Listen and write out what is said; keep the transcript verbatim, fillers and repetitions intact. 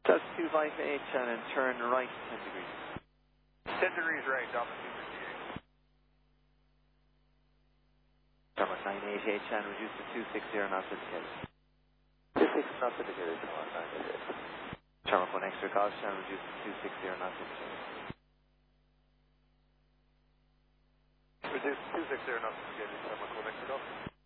Touch two five eight and turn right ten degrees. ten degrees right, Delta two fifty-eight. Tarmac nine eight eight and reduce to two sixty knots indicated. two sixty knots indicated, Tarmac nine eight eight. Tarmac one extra caution and reduce to two sixty knots indicated. Reduce to two sixty knots indicated, Tarmac one extra caution.